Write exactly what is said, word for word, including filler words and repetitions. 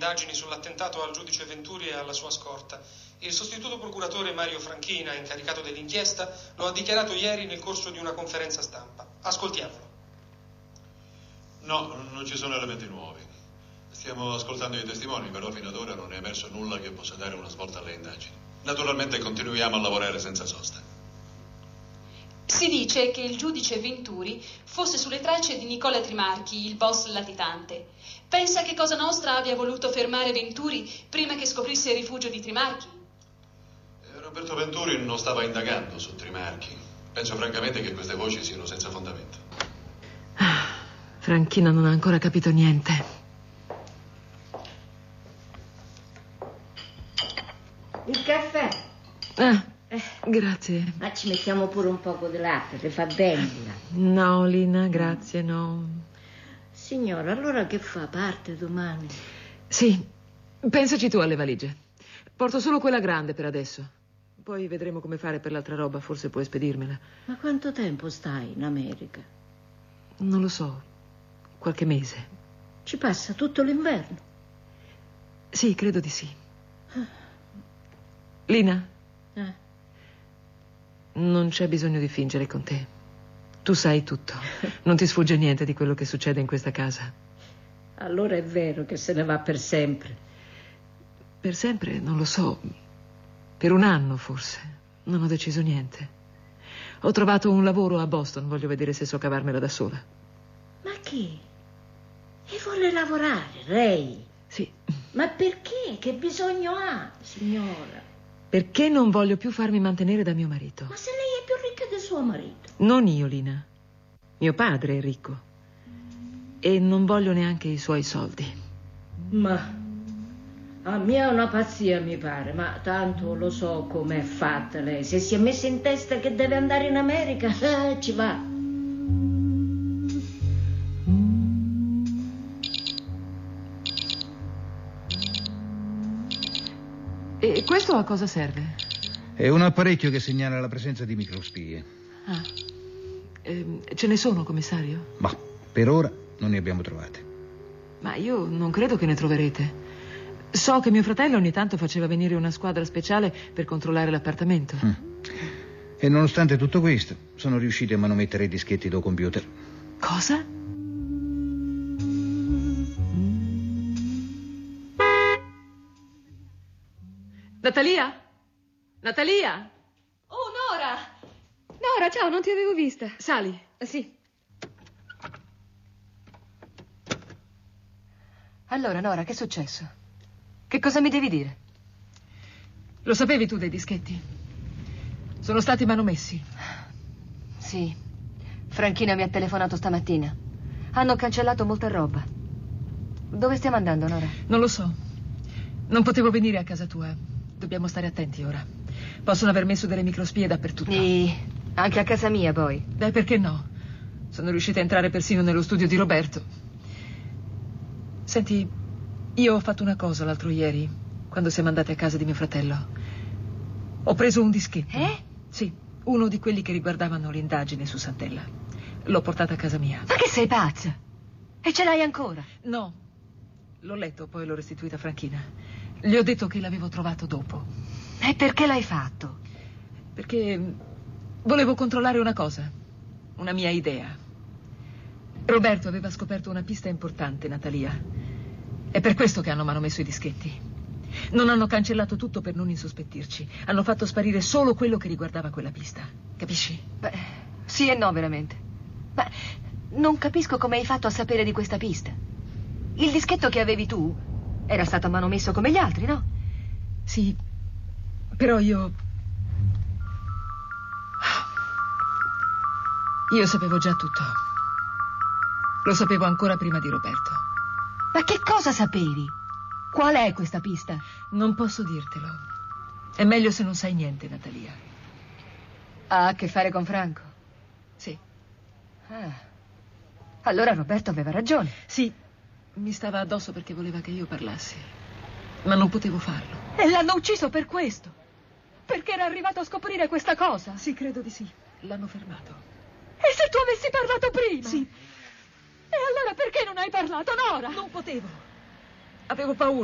indagini sull'attentato al giudice Venturi e alla sua scorta. Il sostituto procuratore Mario Franchina, incaricato dell'inchiesta, lo ha dichiarato ieri nel corso di una conferenza stampa. Ascoltiamolo. No, non ci sono elementi nuovi. Stiamo ascoltando i testimoni, però fino ad ora non è emerso nulla che possa dare una svolta alle indagini. Naturalmente continuiamo a lavorare senza sosta. Si dice che il giudice Venturi fosse sulle tracce di Nicola Trimarchi, il boss latitante. Pensa che Cosa Nostra abbia voluto fermare Venturi prima che scoprisse il rifugio di Trimarchi? Eh, Roberto Venturi non stava indagando su Trimarchi. Penso francamente che queste voci siano senza fondamento. Ah, Franchina non ha ancora capito niente. Il caffè. Ah, eh, grazie. Ma ci mettiamo pure un poco di latte, ti fa bene. No, Lina, grazie, no. Signora, allora che fa? Parte domani? Sì, pensaci tu alle valigie. Porto solo quella grande per adesso. Poi vedremo come fare per l'altra roba, forse puoi spedirmela. Ma quanto tempo stai in America? Non lo so, qualche mese. Ci passa tutto l'inverno? Sì, credo di sì. Lina? Eh? Non c'è bisogno di fingere con te. Tu sai tutto. Non ti sfugge niente di quello che succede in questa casa. Allora è vero che se ne va per sempre. Per sempre? Non lo so. Per un anno, forse. Non ho deciso niente. Ho trovato un lavoro a Boston. Voglio vedere se so cavarmela da sola. Ma che? E vuole lavorare, lei? Sì. Ma perché? Che bisogno ha, signora? Perché non voglio più farmi mantenere da mio marito. Ma se lei è più ricca del suo marito? Non io, Lina. Mio padre è ricco. E non voglio neanche i suoi soldi. Ma a me è una pazzia, mi pare. Ma tanto lo so com'è fatta lei. Se si è messa in testa che deve andare in America, eh, ci va. E questo a cosa serve? È un apparecchio che segnala la presenza di microspie. Ah. Eh, ce ne sono, commissario? Ma per ora non ne abbiamo trovate. Ma io non credo che ne troverete. So che mio fratello ogni tanto faceva venire una squadra speciale per controllare l'appartamento. Mm. E nonostante tutto questo, sono riusciti a manomettere i dischetti do computer. Cosa? Natalia? Natalia? Oh, Nora! Nora, ciao, non ti avevo vista. Sali. Sì. Allora, Nora, che è successo? Che cosa mi devi dire? Lo sapevi tu dei dischetti? Sono stati manomessi. Sì. Franchina mi ha telefonato stamattina. Hanno cancellato molta roba. Dove stiamo andando, Nora? Non lo so. Non potevo venire a casa tua. Dobbiamo stare attenti ora. Possono aver messo delle microspie dappertutto. E anche a casa mia, poi. Beh, perché no? Sono riuscita a entrare persino nello studio di Roberto. Senti, io ho fatto una cosa l'altro ieri, quando siamo andati a casa di mio fratello. Ho preso un dischetto. Eh? Sì, uno di quelli che riguardavano l'indagine su Santella. L'ho portata a casa mia. Ma che sei pazza? E ce l'hai ancora? No. L'ho letto, poi l'ho restituita a Franchina. Gli ho detto che l'avevo trovato dopo. E perché l'hai fatto? Perché volevo controllare una cosa, una mia idea. Roberto aveva scoperto una pista importante, Natalia. È per questo che hanno manomesso i dischetti. Non hanno cancellato tutto per non insospettirci. Hanno fatto sparire solo quello che riguardava quella pista. Capisci? Beh, sì e no, veramente. Ma non capisco come hai fatto a sapere di questa pista. Il dischetto che avevi tu era stato manomesso come gli altri, no? Sì, però io... Io sapevo già tutto. Lo sapevo ancora prima di Roberto. Ma che cosa sapevi? Qual è questa pista? Non posso dirtelo. È meglio se non sai niente, Natalia. Ha a che fare con Franco? Sì. Ah. Allora Roberto aveva ragione. Sì, mi stava addosso perché voleva che io parlassi. Ma non potevo farlo. E l'hanno ucciso per questo? Perché era arrivato a scoprire questa cosa? Sì, credo di sì. L'hanno fermato. E se tu avessi parlato prima? Sì. E allora perché non hai parlato, Nora? Non potevo. Avevo paura.